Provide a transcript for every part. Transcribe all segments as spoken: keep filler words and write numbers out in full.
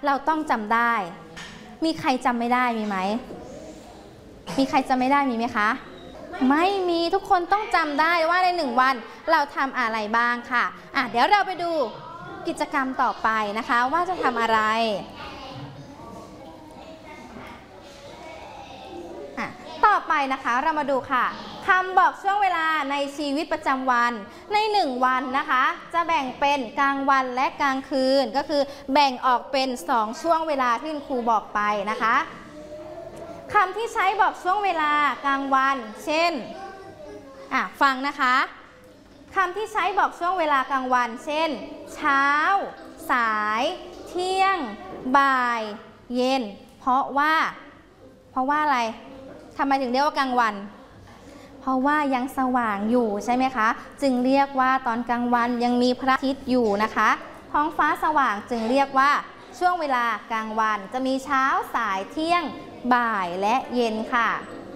เราต้องจำได้มีใครจำไม่ได้มีไหมมีใครจำไม่ได้มีไหมคะไม่มีทุกคนต้องจำได้ว่าในหนึ่งวันเราทำอะไรบ้างค่ะอ่ะเดี๋ยวเราไปดูกิจกรรมต่อไปนะคะว่าจะทำอะไรอ่ะต่อไปนะคะเรามาดูค่ะคำบอกช่วงเวลาในชีวิตประจำวันในหนึ่งวันนะคะจะแบ่งเป็นกลางวันและกลางคืนก็คือแบ่งออกเป็นสองช่วงเวลาที่คุณครูบอกไปนะคะคำที่ใช้บอกช่วงเวลากลางวันเช่นอ่ะฟังนะคะคำที่ใช้บอกช่วงเวลากลางวันเช่นเช้าสายเที่ยงบ่ายเย็นเพราะว่าเพราะว่าอะไรทำไมถึงเรียกว่ากลางวันเพราะว่ายังสว่างอยู่ใช่ไหมคะจึงเรียกว่าตอนกลางวันยังมีพระอาทิตย์อยู่นะคะท้องฟ้าสว่างจึงเรียกว่าช่วงเวลากลางวันจะมีเช้าสายเที่ยงบ่ายและเย็นค่ะ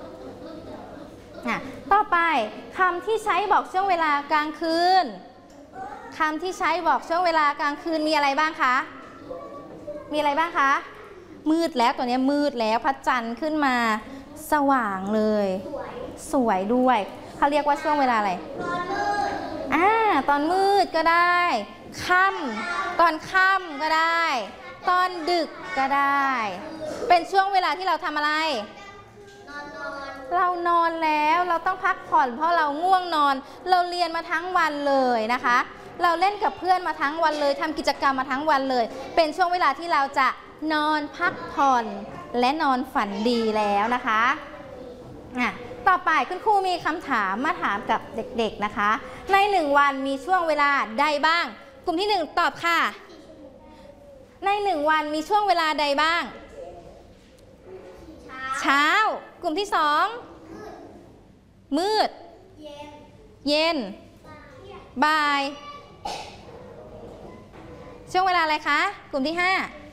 ต่อไปคำที่ใช้บอกช่วงเวลากลางคืนคำที่ใช้บอกช่วงเวลากลางคืนมีอะไรบ้างคะมีอะไรบ้างคะมืดแล้วตัวนี้มืดแล้วพระจันทร์ขึ้นมาสว่างเลยสวยด้วยเขาเรียกว่าช่วงเวลาอะไรอ่าตอนมืดก็ได้ค่ำตอนค่ำก็ได้ตอนดึกก็ได้เป็นช่วงเวลาที่เราทำอะไรเรานอนแล้วเราต้องพักผ่อนเพราะเราง่วงนอนเราเรียนมาทั้งวันเลยนะคะเราเล่นกับเพื่อนมาทั้งวันเลยทำกิจกรรมมาทั้งวันเลยเป็นช่วงเวลาที่เราจะนอนพักผ่อนและนอนฝันดีแล้วนะคะอ่ะต่อไปคุณครูมีคำถามมาถามกับเด็กๆนะคะในหนึ่งวันมีช่วงเวลาใดบ้างกลุ่มที่หนึ่งตอบค่ะในหนึ่งวันมีช่วงเวลาใดบ้างเช้ากลุ่มที่สองมืดเย็นบ่ายช่วงเวลาอะไรคะกลุ่มที่ห้า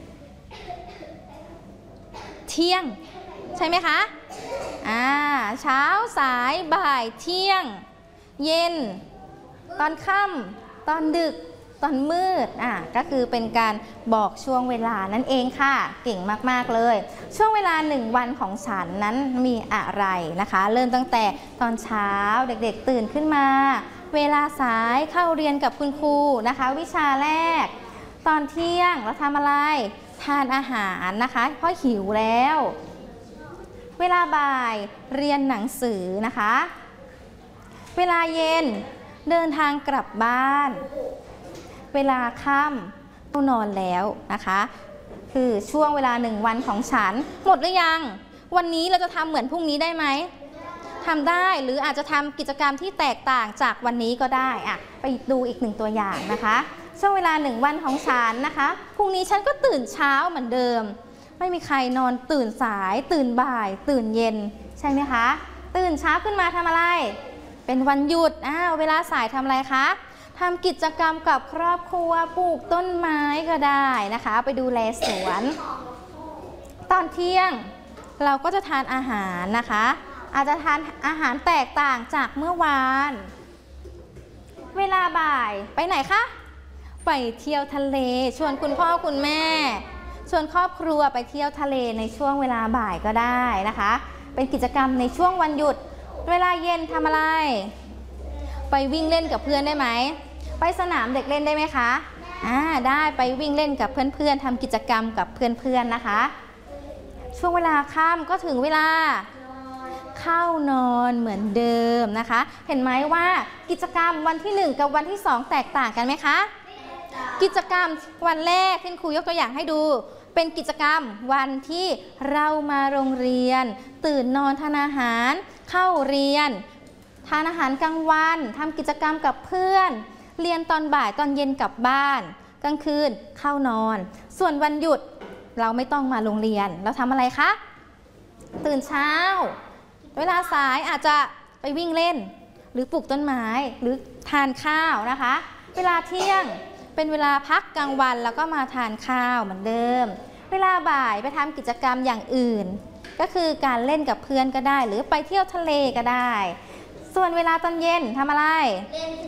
เที่ยงใช่ไหมคะอ่าเช้าสายบ่ายเที่ยงเย็นตอนค่ำตอนดึกตอนมืดอ่ะก็คือเป็นการบอกช่วงเวลานั่นเองค่ะเก่งมากๆเลยช่วงเวลาหนึ่งวันของฉันนั้นมีอะไรนะคะเริ่มตั้งแต่ตอนเช้าเด็กๆตื่นขึ้นมาเวลาสายเข้าเรียนกับคุณครูนะคะวิชาแรกตอนเที่ยงเราทำอะไรทานอาหารนะคะเพราะหิวแล้วเวลาบ่ายเรียนหนังสือนะคะเวลาเย็นเดินทางกลับบ้านเวลาค่ำเข้านอนแล้วนะคะคือช่วงเวลาหนึ่งวันของฉันหมดหรือยังวันนี้เราจะทำเหมือนพรุ่งนี้ได้ไหมทำได้หรืออาจจะทำกิจกรรมที่แตกต่างจากวันนี้ก็ได้อะไปดูอีกหนึ่งตัวอย่างนะคะช่วงเวลาหนึ่งวันของฉันนะคะพรุ่งนี้ฉันก็ตื่นเช้าเหมือนเดิมไม่มีใครนอนตื่นสายตื่นบ่ายตื่นเย็นใช่ไหมคะตื่นเช้าขึ้นมาทำอะไรเป็นวันหยุดอ้าวเวลาสายทำอะไรคะทำกิจกรรมกับครอบครัวปลูกต้นไม้ก็ได้นะคะไปดูแลสวนตอนเที่ยงเราก็จะทานอาหารนะคะอาจจะทานอาหารแตกต่างจากเมื่อวานเวลาบ่ายไปไหนคะไปเที่ยวทะเลชวนคุณพ่อคุณแม่ชวนครอบครัวไปเที่ยวทะเลในช่วงเวลาบ่ายก็ได้นะคะเป็นกิจกรรมในช่วงวันหยุดเวลาเย็นทำอะไรไปวิ่งเล่นกับเพื่อนได้ไหมไปสนามเด็กเล่นได้ไหมคะอ่าได้ไปวิ่งเล่นกับเพื่อนๆทำกิจกรรมกับเพื่อนๆนะคะช่วงเวลาค่ำก็ถึงเวลาเข้านอนเหมือนเดิมนะคะเห็นไหมว่ากิจกรรมวันที่หนึ่งกับวันที่สองแตกต่างกันไหมคะกิจกรรมวันแรกที่ครูยกตัวอย่างให้ดูเป็นกิจกรรมวันที่เรามาโรงเรียนตื่นนอนทานอาหารเข้าเรียนทานอาหารกลางวันทำกิจกรรมกับเพื่อนเรียนตอนบ่ายตอนเย็นกลับบ้านกลางคืนเข้านอนส่วนวันหยุดเราไม่ต้องมาโรงเรียนเราทำอะไรคะตื่นเช้าเวลาสายอาจจะไปวิ่งเล่นหรือปลูกต้นไม้หรือทานข้าวนะคะเวลาเที่ยงเป็นเวลาพักกลางวันแล้วก็มาทานข้าวเหมือนเดิมเวลาบ่ายไปทำกิจกรรมอย่างอื่นก็คือการเล่นกับเพื่อนก็ได้หรือไปเที่ยวทะเลก็ได้ส่วนเวลาตอนเย็นทำอะไรเล่นสนามเด็กเล่น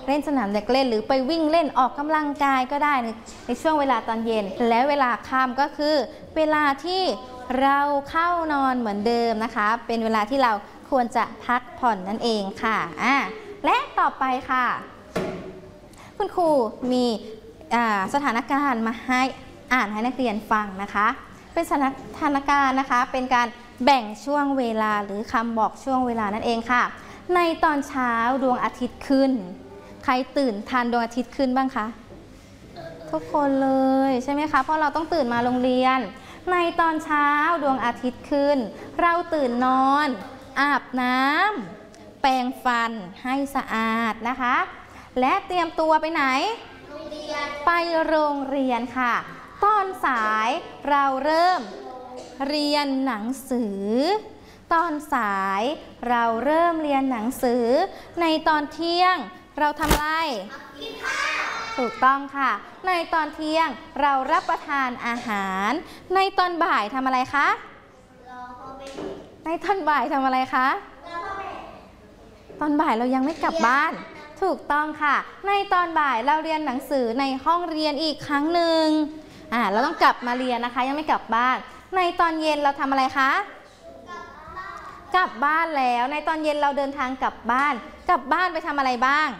เล่นสนามเด็กเล่นหรือไปวิ่งเล่นออกกำลังกายก็ได้ในในช่วงเวลาตอนเย็นและเวลาค่ำก็คือเวลาที่เราเข้านอนเหมือนเดิมนะคะเป็นเวลาที่เราควรจะพักผ่อนนั่นเองค่ะอ่าและต่อไปค่ะคุณครูมีสถานการณ์มาให้อ่านให้นักเรียนฟังนะคะเป็นสถานการณ์นะคะเป็นการแบ่งช่วงเวลาหรือคำบอกช่วงเวลานั่นเองค่ะในตอนเช้าดวงอาทิตย์ขึ้นใครตื่นทันดวงอาทิตย์ขึ้นบ้างคะทุกคนเลยใช่ไหมคะเพราะเราต้องตื่นมาโรงเรียนในตอนเช้าดวงอาทิตย์ขึ้นเราตื่นนอนอาบน้ำแปรงฟันให้สะอาดนะคะและเตรียมตัวไปไหนไปโรงเรียนค่ะตอนสายเราเริ่มเรียนหนังสือตอนสายเราเริ่มเรียนหนังสือในตอนเที่ยงเราทำอะไรถูกต้องค่ะในตอนเที่ยงเรารับประทานอาหารในตอนบ่ายทำอะไรคะในตอนบ่ายทำอะไรคะตอนบ่ายเรายังไม่กลับบ้านถูกต้องค่ะในตอนบ่ายเราเรียนหนังสือในห้องเรียนอีกครั้งหนึ่งอ่าเราต้องกลับมาเรียนนะคะยังไม่กลับบ้านในตอนเย็นเราทำอะไรคะกลับบ้านแล้วในตอนเย็นเราเดินทางกลับบ้านกลับบ้านไปทำอะไรบ้าง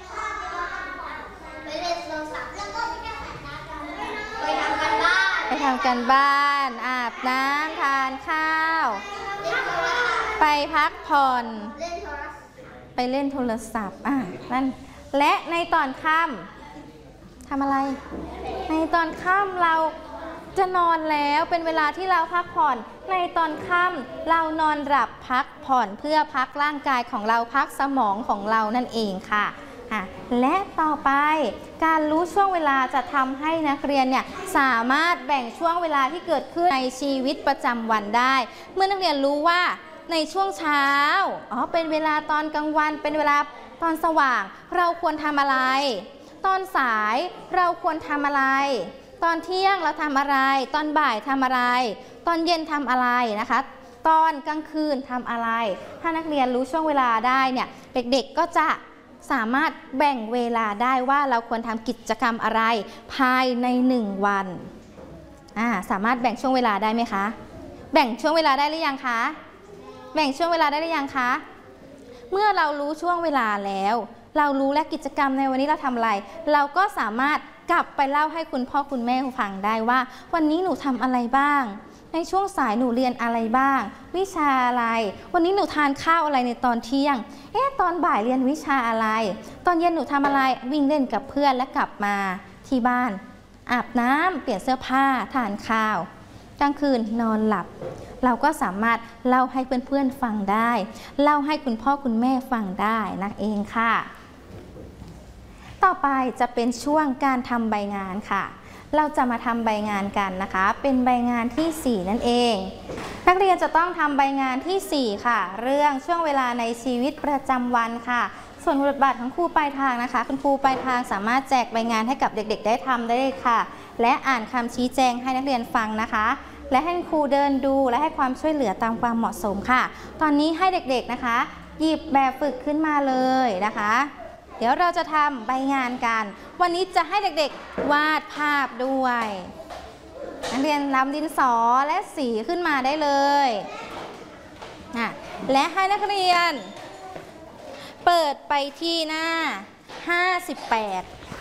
ไปเล่นโทรศัพท์แล้วก็ไปทำกันบ้านไปทำกันบ้านอาบน้ำทานข้าวไปพักผ่อนไปเล่นโทรศัพท์อ่ะนั่นและในตอนค่ำทำอะไรในตอนค่ำเราจะนอนแล้วเป็นเวลาที่เราพักผ่อนในตอนค่ำเรานอนหลับพักผ่อนเพื่อพักร่างกายของเราพักสมองของเรานั่นเองค่ะและต่อไปการรู้ช่วงเวลาจะทำให้นักเรียนเนี่ยสามารถแบ่งช่วงเวลาที่เกิดขึ้นในชีวิตประจำวันได้เมื่อนักเรียนรู้ว่าในช่วงเช้าอ๋อเป็นเวลาตอนกลางวันเป็นเวลาตอนสว่างเราควรทำอะไรตอนสายเราควรทำอะไรตอนเที่ยงเราทำอะไรตอนบ่ายทำอะไรตอนเย็นทำอะไรนะคะตอนกลางคืนทำอะไรถ้านักเรียนรู้ช่วงเวลาได้เนี่ยเด็กๆก็จะสามารถแบ่งเวลาได้ว่าเราควรทำกิจกรรมอะไรภายในหนึ่งวันอ่าสามารถแบ่งช่วงเวลาได้ไหมคะแบ่งช่วงเวลาได้หรือยังคะแบ่งช่วงเวลาได้หรือยังคะเมื่อเรารู้ช่วงเวลาแล้วเรารู้และกิจกรรมในวันนี้เราทำอะไรเราก็สามารถกลับไปเล่าให้คุณพ่อคุณแม่ฟังได้ว่าวันนี้หนูทำอะไรบ้างในช่วงสายหนูเรียนอะไรบ้างวิชาอะไรวันนี้หนูทานข้าวอะไรในตอนเที่ยงเอ๊ะตอนบ่ายเรียนวิชาอะไรตอนเย็นหนูทำอะไรวิ่งเล่นกับเพื่อนและกลับมาที่บ้านอาบน้ำเปลี่ยนเสื้อผ้าทานข้าวกลางคืนนอนหลับเราก็สามารถเล่าให้เพื่อนๆฟังได้เล่าให้คุณพ่อคุณแม่ฟังได้นั่นเองค่ะต่อไปจะเป็นช่วงการทำใบงานค่ะเราจะมาทำใบงานกันนะคะเป็นใบงานที่สี่นั่นเองนักเรียนจะต้องทำใบงานที่สี่ค่ะเรื่องช่วงเวลาในชีวิตประจำวันค่ะส่วนบทบาทของครูปลายทางนะคะคุณครูปลายทางสามารถแจกใบงานให้กับเด็กๆได้ทำได้เลยค่ะและอ่านคำชี้แจงให้นักเรียนฟังนะคะและให้ครูเดินดูและให้ความช่วยเหลือตามความเหมาะสมค่ะตอนนี้ให้เด็กๆนะคะหยิบแบบฝึกขึ้นมาเลยนะคะเดี๋ยวเราจะทำใบงานกันวันนี้จะให้เด็กๆวาดภาพด้วยนักเรียนนำดินสอและสีขึ้นมาได้เลยนะและให้นักเรียนเปิดไปที่หน้าห้าสิบแปด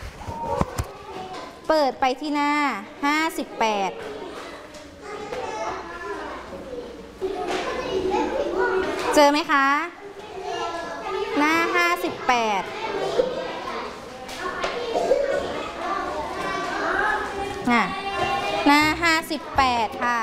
เปิดไปที่หน้าห้าสิบแปดเจอไหมคะหน้าห้าสิบแปดน่ะหน้าห้าสิบแปดค่ะ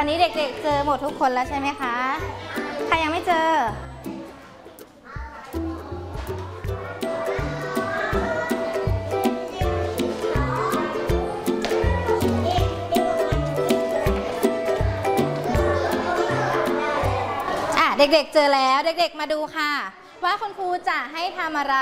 อนนี้เด็กๆเจอหมดทุกคนแล้วใช่ไหมคะ ใครยังไม่เจอเด็กๆเจอแล้วเด็กๆมาดูค่ะว่าคุณครูจะให้ทำอะไร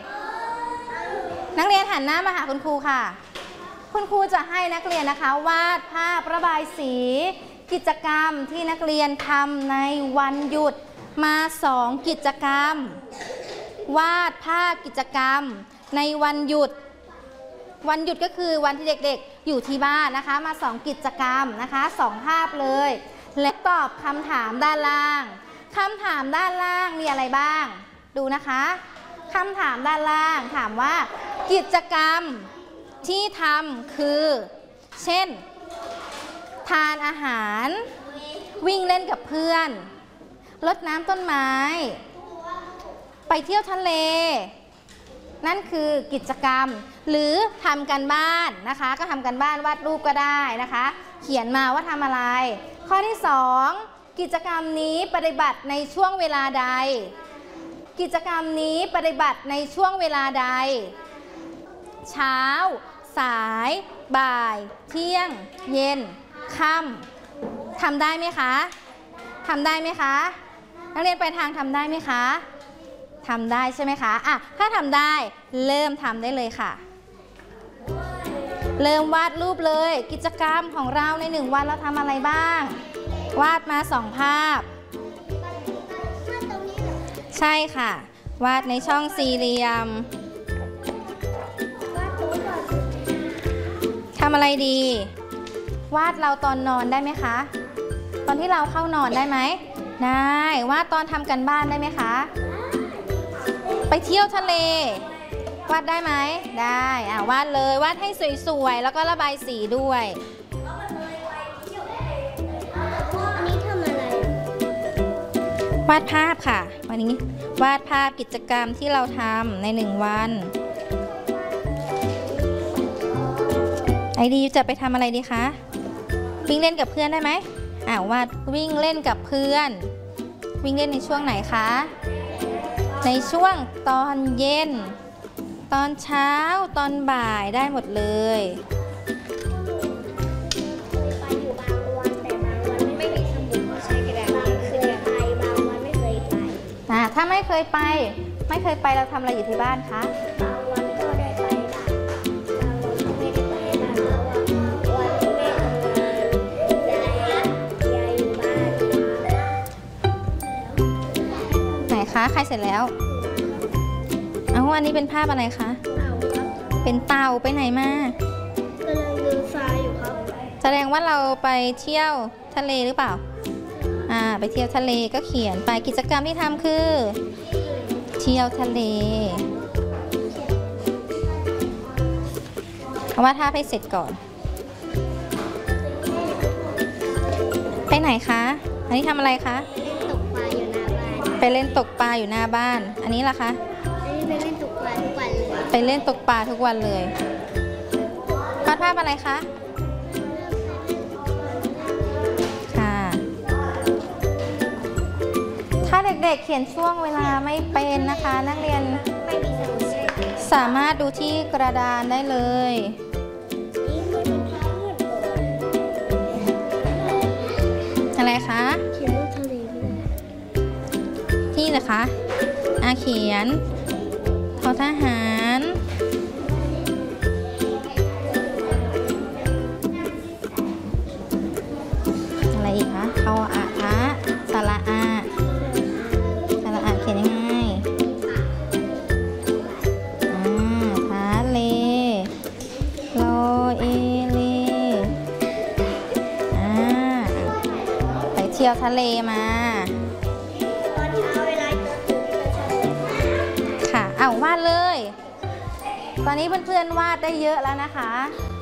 นักเรียนหันหน้ามาหาคุณครูค่ะคุณครูจะให้นักเรียนนะคะวาดภาพระบายสีกิจกรรมที่นักเรียนทำในวันหยุดมาสองกิจกรรมวาดภาพกิจกรรมในวันหยุดวันหยุดก็คือวันที่เด็กๆอยู่ที่บ้านนะคะมาสองกิจกรรมนะคะสองภาพเลยและตอบคำถามด้านล่างคำถามด้านล่างมีอะไรบ้างดูนะคะคำถามด้านล่างถามว่ากิจกรรมที่ทำคือเช่นทานอาหารวิ่งเล่นกับเพื่อนรดน้ำต้นไม้ไปเที่ยวทะเลนั่นคือกิจกรรมหรือทำกันบ้านนะคะก็ทำกันบ้านวาดรูปก็ได้นะคะเขียนมาว่าทำอะไรข้อที่สองกิจกรรมนี้ปฏิบัติในช่วงเวลาใดกิจกรรมนี้ปฏิบัติในช่วงเวลาใดเช้าสายบ่ายเที่ยงเย็นค่ำทำได้ไหมคะทำได้ไหมคะนักเรียนไปทางทำได้ไหมคะทำได้ใช่ไหมคะอ่ะถ้าทำได้เริ่มทำได้เลยค่ะเริ่มวาดรูปเลยกิจกรรมของเราในหนึ่งวันเราทำอะไรบ้างวาดมาสองภาพใช่ค่ะวาดในช่องสี่เหลี่ยมทำอะไรดีวาดเราตอนนอนได้ไหมคะตอนที่เราเข้านอนได้ไหมได้วาดตอนทำกันบ้านได้ไหมคะไปเที่ยวทะเลวาดได้ไหมได้อ่ะวาดเลยวาดให้สวยๆแล้วก็ระบายสีด้วยวาดภาพค่ะวันนี้วาดภาพกิจกรรมที่เราทำในหนึ่งวันไอดีจะไปทำอะไรดีคะวิ่งเล่นกับเพื่อนได้ไหมอ่าวาดวิ่งเล่นกับเพื่อนวิ่งเล่นในช่วงไหนคะในช่วงตอนเย็นตอนเช้าตอนบ่ายได้หมดเลยถ้าไม่เคยไปไม่เคยไปเราทำอะไรอยู่ที่บ้านคะบางวันก็ได้ไปบ้างบางวันก็ไม่ได้ไปบ้างเพราะว่าวันที่แม่ทำงานยายยายอยู่บ้านไหนคะใครเสร็จแล้วเอาอันนี้เป็นภาพอะไรคะเป็นเต่าไปไหนมากำลังดูทรายอยู่ครับแสดงว่าเราไปเที่ยวทะเลหรือเปล่าอ่าไปเที่ยวทะเลก็เขียนไปกิจกรรมที่ทำคือเที่ยวทะเลเอาว่าถ้าไปเสร็จก่อนไปไหนคะอันนี้ทำอะไรคะตกปลาอยู่หน้าบ้านไปเล่นตกปลาอยู่หน้าบ้านอันนี้ล่ะคะอันนี้ไปเล่นตกปลาทุกวันเลยไปเล่นตกปลาทุกวันเลยวาดภาพอะไรคะถ้าเด็กๆเขียนช่วงเวลาไม่เป็นนะคะนักเรียนสามารถดูที่กระดานได้เลยอะไรคะเขียนรูปทะเลที่นะคะอาเขียนทอทหารอะไรอีกคะเขาอะอะสระอาเที่ยวทะเลมาตอนเช้าเวลาค่ะเอาวาดเลยตอนนี้เพื่อนๆวาดได้เยอะแล้วนะคะ